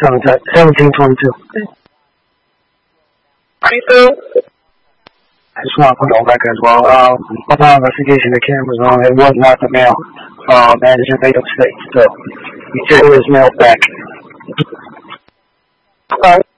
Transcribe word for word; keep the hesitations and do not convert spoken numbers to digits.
seventeen twenty-two. I just want to put on record as well. Um, upon investigation, the cameras on. It was not the male. Uh, that is in Native States. So, he took his mail back. Okay.